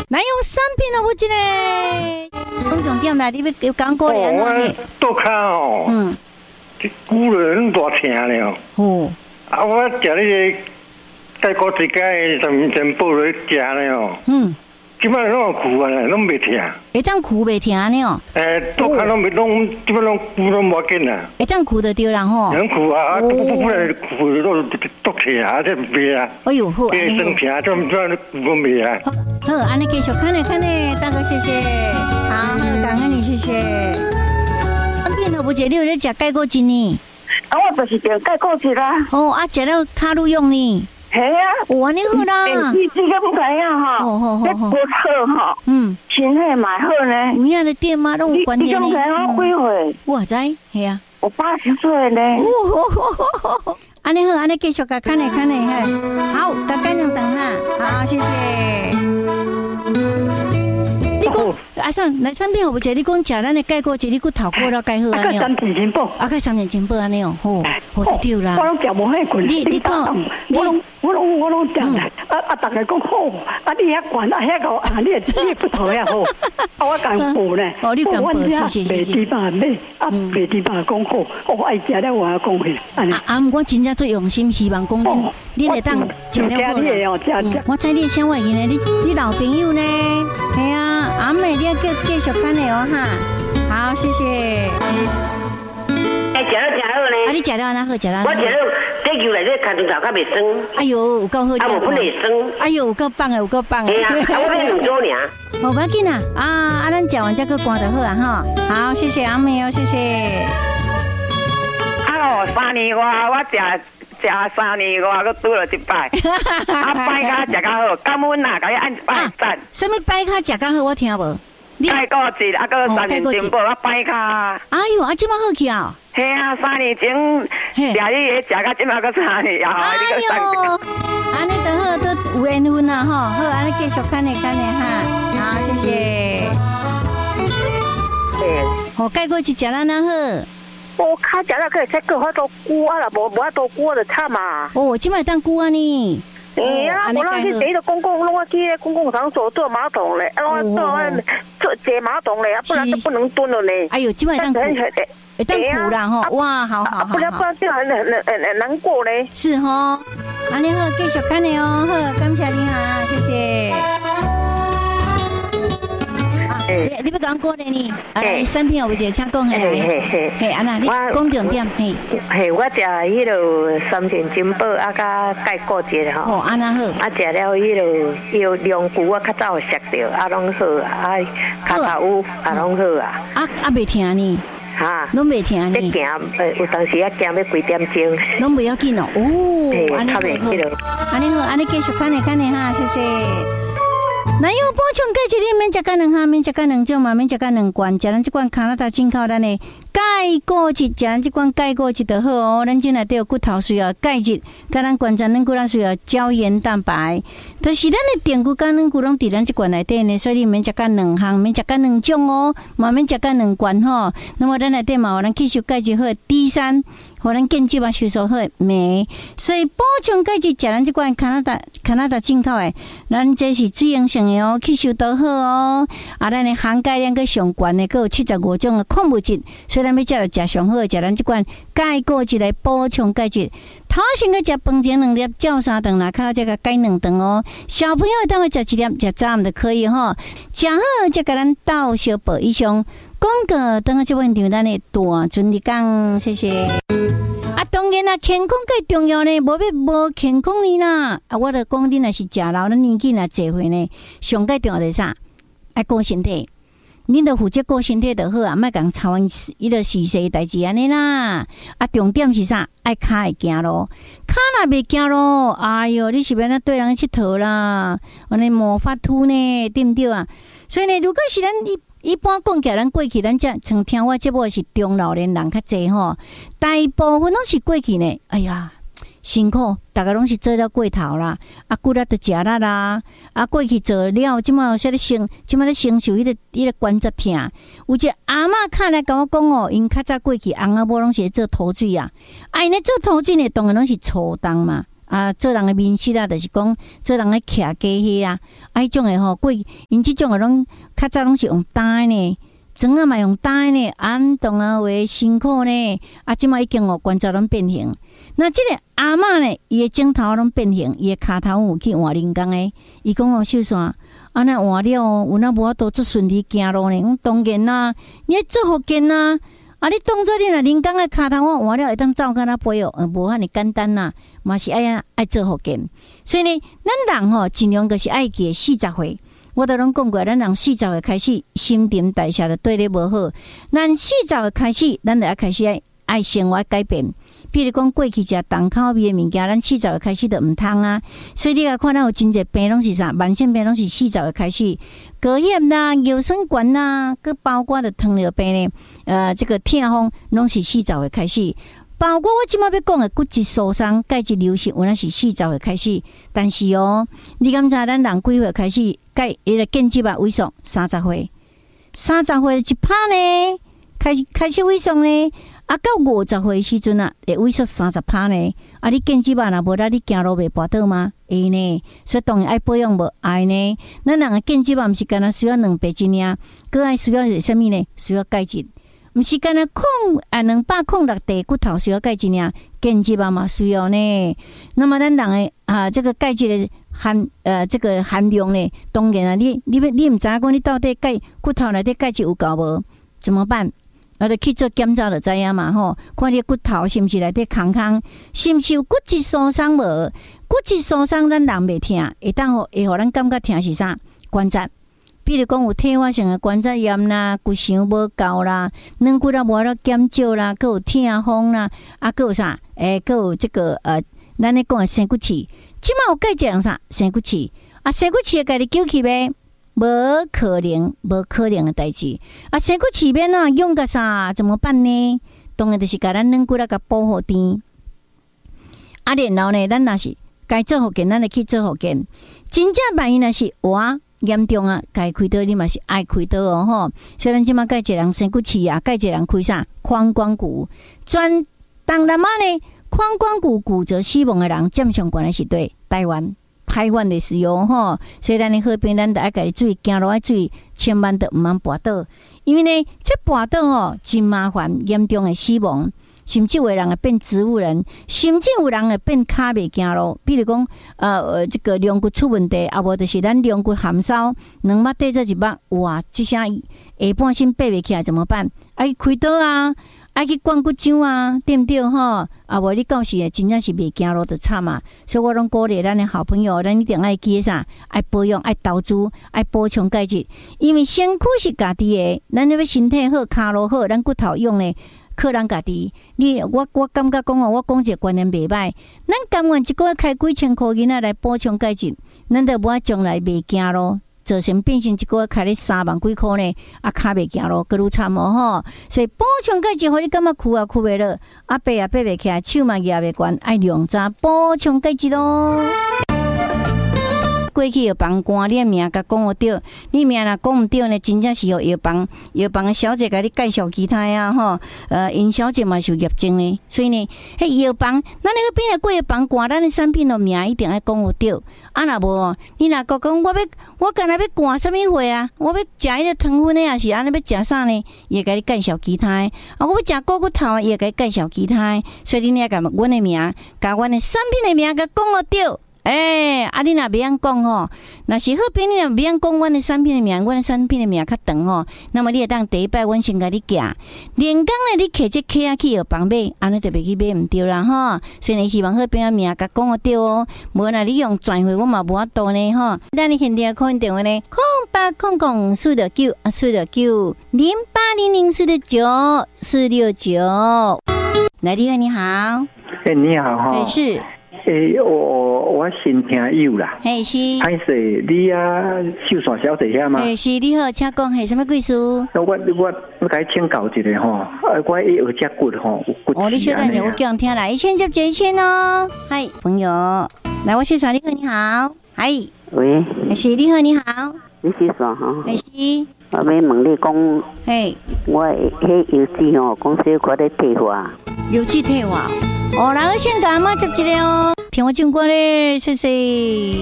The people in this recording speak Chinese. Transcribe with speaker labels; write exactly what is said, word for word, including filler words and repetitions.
Speaker 1: 哪有产品啊？我这个讲重点啦，你要讲过来
Speaker 2: 啊？我肚骹哦，嗯，骨人大疼了。哦，啊，我食那个钙骨一钙三明治补来食了哦。嗯。基本上拢苦啊，拢袂疼。
Speaker 1: 会当苦袂疼呢哦。
Speaker 2: 诶，肚骹拢袂拢，基本上苦拢无紧啊。
Speaker 1: 会当苦的对啦吼。
Speaker 2: 很苦啊，啊，不不然苦都肚疼啊，这袂啊。哎呦，好。给生病啊，这这苦都袂啊。
Speaker 1: 好，安尼继续看咧看咧，大哥谢谢。好，感恩你谢谢。产品好不姐，你有在食钙骨精呢？
Speaker 3: 啊，我就是食钙骨精啦。
Speaker 1: 哦，啊，食了卡路用呢？
Speaker 3: 系啊，
Speaker 1: 哇，你好啦！
Speaker 3: 你这个不怎样哈？哦哦哦，不好哈。嗯，身体蛮好呢。
Speaker 1: 有样的店吗？都有关键呢。
Speaker 3: 你怎样几岁？
Speaker 1: 我知，系啊。
Speaker 3: 我八十岁呢。
Speaker 1: 哦，安尼好，安尼继续甲看咧看咧嘿。好，甲干两等哈。好，谢谢。你讲阿尚来产品好不姐？你讲食咱的钙骨精，你骨头过了钙好安尼哦。
Speaker 3: 啊，三年前报。
Speaker 1: 啊，个三年前报安尼哦。好，好就对啦。
Speaker 3: 我拢食无迄困。
Speaker 1: 你你讲，
Speaker 3: 我拢。我拢我拢讲啦，啊啊！大家讲好，啊你遐管啊遐个啊，你你骨头遐好，啊我讲补呢，
Speaker 1: 哦你讲补，谢谢谢谢。
Speaker 3: 白猪肉买，啊白猪肉讲好，我爱食了我也讲去。
Speaker 1: 啊啊！我真正最用心，希望讲你你会当食了好。我知你想话去呢，你你老朋友呢？系啊，阿妹你要继继续看的哦哈。好，谢谢。
Speaker 3: 哎，食了真好呢。
Speaker 1: 啊，你食了安那好，食了。
Speaker 3: 我食了。这球内底看头较袂酸，
Speaker 1: 哎呦，有够好，
Speaker 3: 啊无不会酸，
Speaker 1: 哎呦，有够棒的，有够棒的。
Speaker 3: 对啊，我要两周尔。
Speaker 1: 无要紧啊，啊啊，咱食完这个关就好啊哈。好，谢谢阿妹哦，谢谢。
Speaker 3: 啊哦，三年外我食食三年外，佮拄了一摆，啊摆卡食较好，感恩啊，甲你按一摆赞。
Speaker 1: 什么摆卡食较好？我听无。
Speaker 3: 钙骨精，啊，佮三年前报啊摆卡。
Speaker 1: 哎呦，啊，这么好去啊！
Speaker 3: 系啊，三年前食你个食到即马个三年后，
Speaker 1: 哎呦，安尼都好，都有缘分啊吼，好，安尼继续看咧看咧哈，好，谢谢。
Speaker 3: 诶，
Speaker 1: 好，钙骨精食咱哪好？
Speaker 3: 我卡食了可以再搁好多菇啊啦，无无法度菇就惨啊。
Speaker 1: 哦，即摆当菇啊呢？
Speaker 3: 哎呀，我那去第一个公共，弄我去公共场所做马桶嘞，弄我做做接马桶嘞，不然就不能蹲了呢。
Speaker 1: 哎呦，即摆当菇。会当苦啦吼，哇，好好好，
Speaker 3: 不然不然就很很很很难过嘞。
Speaker 1: 是吼，安尼好，继续看你哦，好，感谢你哈，谢谢。你你要讲过的呢？哎，产品有姐，请讲下来。嘿嘿嘿，安那你讲重点，嘿。
Speaker 3: 嘿，我食迄落三全金宝啊，甲钙骨精吼。
Speaker 1: 哦，安那好。
Speaker 3: 啊，食了迄落有两骨啊，较早有食着，啊，拢好啊，骹头有啊，拢好啊。
Speaker 1: 啊啊，袂疼呢？
Speaker 3: 哈，
Speaker 1: 拢袂疼呢。
Speaker 3: 你行，呃，有当时啊，行要几点钟？
Speaker 1: 拢袂要紧哦。哦，安尼好。安尼好，安尼继续看咧看咧哈，谢谢。那有补充钙质，你免食干两项，免食干两种嘛，免食干两罐，食咱这罐加拿大进口咱的钙骨质，食咱这罐钙骨质就好哦。咱这内底有骨头需要钙质，甲咱关节咱骨头需要胶原蛋白，就是咱的电骨跟咱骨拢伫咱这罐内底呢，所以你免食干两项，免食干两种哦，嘛免食干两罐吼。那么咱内底嘛有咱吸收钙质好 D 三。互咱建基嘛吸收好镁，所以补充钙质食咱这款加拿大加拿大进口的，咱这是水溶性的哦，吸收都好哦。啊，咱的含钙量个上悬的，佮有七十五种的矿物质，所以咱要食着食上好，食咱这款钙骨质来补充钙质。头先个食饭前两粒，照三顿啦，靠这个钙两顿哦。小朋友当个食一粒，食早暗就可以吼。食好再甲咱倒小补以上。广告等下这问题，咱的大尊你讲，谢谢。啊，当然啦，健康最重要呢，无要无健康呢啦。啊，我著讲你若是食老，咱年纪若侪岁呢，上最重要是啥？爱顾身体，你著负责顾身体就好啊，莫共操伊个事事代志安尼啦。啊，重点是啥？爱骹会行路，骹若袂行路，哎哟，你是要哪对人佚佗啦？安尼无法度呢，对毋对啊？所以呢，如果是咱一一般讲起来，咱过去咱这像听我节目是中老年人较济吼，大部分拢是过去呢。哎呀，辛苦，大家拢是做了过头啦，啊，骨力都食力啦，啊，过去做了，即马有说咧承，即马咧承受迄个迄个关节疼。有一个阿嬷看来甲我讲哦，因较早过去翁仔某拢是做土水啊，啊，因咧做土水呢，当然拢是粗重嘛。 啊，做人的面试啦，就是讲做人的徛家伙啦，啊，迄种的吼，过因即种的拢较早拢是用担呢，装啊嘛用担呢，安动啊为辛苦呢，啊，即马已经哦，关节拢变形。那即个阿嬷呢，伊的镜头拢变形，伊的骹头有去换人工的，伊讲哦，秀山，啊那换了哦，有那无法度做顺利行路呢？当然啦，你做福建啦。啊！你当作你若人工的骹头我换了会当走敢若飞哦，无遐尼简单呐，嘛是爱爱做福建。所以呢，咱人吼尽量就是爱记四十岁。我都拢讲过，咱人四十岁开始新陈代谢就对你无好。咱四十岁开始，咱就要开始爱爱生活改变。比如讲过去食重口味的物件，咱四十岁开始就毋通啊。所以你来看，咱有真侪病拢是啥？慢性病拢是四十岁开始，高血压啦、尿酸管啦，佮包括的糖尿病呢，呃，这个痛风拢是四十岁开始。包括我即摆要讲的骨质疏松、钙质流失，有那是四十岁开始。但是哦，你敢知咱人几岁开始钙伊个腱肌肉萎缩？三十岁，三十岁一拍呢，开始开始萎缩呢。啊，到五十岁时阵啊，会萎缩三十趴呢。啊，你腱肌肉若无啦，你行路袂跋倒吗？会呢。所以当然爱保养无爱呢。咱人个腱肌肉毋是干那需要两百斤呀，佮爱需要是啥物呢？需要钙质。毋是干那控啊两百控六地骨头需要钙质呀，腱肌肉嘛需要呢。那么咱人个啊，这个钙质的含呃这个含量呢，当然啊，你你你毋知影讲你到底钙骨头内底钙质有够无？怎么办？啊，就去做检查就知影嘛吼，看你骨头是毋是内底空空，是毋是有骨质疏松无？骨质疏松咱人袂疼，会当互会互咱感觉疼是啥？关节，比如讲有退化性的关节炎啦，骨箱无够啦，软骨啊无了减少啦，佮有痛风啦，啊，佮有啥？诶，佮有这个呃，咱咧讲的生骨刺，即马有钙质用啥？生骨刺啊，生骨刺会家己救起呗。无可能，无可能的代志。啊，生骨刺面啊，用个啥？怎么办呢？当然就是甲咱软骨啦，甲保护甜。啊，然后呢，咱若是该做福建，咱就去做福建。真正万一若是哇严重啊，该开刀你嘛是爱开刀哦吼。所以咱即马该一个人生骨刺啊，该一个人开啥？髋关骨。专当然嘛呢，髋关骨骨折死亡的人占上悬的是对台湾。台湾的时候吼，所以咱的好病，咱得爱家己注意，行路爱注意，千万都毋通跋倒。因为呢，这跋倒哦，真麻烦，严重的死亡，甚至有人会变植物人，甚至有人会变骹袂行路。比如讲，呃，这个龙骨出问题，啊，无就是咱龙骨含烧，两目对做一目，哇，这下下半身爬袂起来怎么办？爱开刀啊！爱去灌骨浆啊，对不对吼？啊，无你到时真正是袂行路就惨啊！所以我拢鼓励咱的好朋友，咱一定爱记啥？爱保养，爱投资，爱补充钙质。因为身躯是家己的，咱要身体好，骹路好，咱骨头用呢，靠咱家己。你我我感觉讲哦，我讲一个观念袂歹。咱甘愿一个月开几千块银仔来补充钙质，咱就无将来袂行路。造成变成一个月开你三万几块呢，啊，骹袂行路，佮愈惨哦吼。所以补充钙质，互你感觉哭啊哭袂落，啊爬啊爬袂起来，手嘛举袂悬，爱量早补充钙质咯。过去药房官，你的名甲讲有对，你名若讲毋对呢，真正是由药房药房的小姐甲你介绍其他啊吼。呃，因小姐嘛是有业证的，所以呢，迄药房，咱那个边个过药房官，咱的产品的名一定要讲有对。啊，若无，你若讲讲我要我干那要赶什么货啊？我要食迄个糖分的，也是安尼要食啥呢？伊会甲你介绍其他的。啊，我要食股骨头，伊会甲你介绍其他的。所以你要甲阮的名，甲阮的产品的名甲讲有对。诶、欸，啊，你若袂晓讲吼，若是好病，你若袂晓讲阮的产品的名，阮的产品的名较长吼，那么你会当第一摆阮先甲你寄，连工咧你摕这客啊去药房买，安尼就袂去买毋对啦吼。所以你希望好病的名甲讲个对哦，无若你用转会，我嘛无法度呢吼。咱你现在可以电话呢，空八空空四六九啊四六九零八零零四六九四六九。来，你好，你好。
Speaker 2: 哎、欸，你好哈。
Speaker 1: 哎，是。
Speaker 2: 诶、欸，我我新听友啦，
Speaker 1: 嘿是，
Speaker 2: 歹势你啊，秀山小姐遐嘛？
Speaker 1: 嘿是，你好，请讲，系什么贵事？
Speaker 2: 我我我该请教一下吼，啊，我会学只骨吼，有骨
Speaker 1: 哦，你稍等下，我讲听啦，一千接接一千哦。嗨，朋友，来，我秀山，你好，你好，嗨，
Speaker 4: 喂，
Speaker 1: 是，你好，你好，
Speaker 4: 你是啥哈？
Speaker 1: 嘿是，
Speaker 4: 我要问你讲，
Speaker 1: 嘿，
Speaker 4: 我迄油脂吼，讲小可咧退化，
Speaker 1: 油脂退化。哦，然后先甲阿妈接一个哦， 听我唱歌咧，谢谢。